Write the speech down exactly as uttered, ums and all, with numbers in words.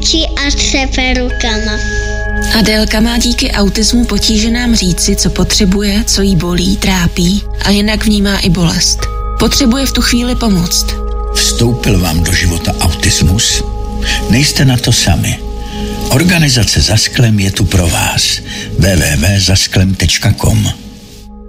Či a třepe rukama. Adélka má díky autismu potíže nám říci, co potřebuje, co jí bolí, trápí a jinak vnímá i bolest. Potřebuje v tu chvíli pomoct. Vstoupil vám do života autismus? Nejste na to sami. Organizace Za sklem je tu pro vás. w w w tečka za sklem tečka com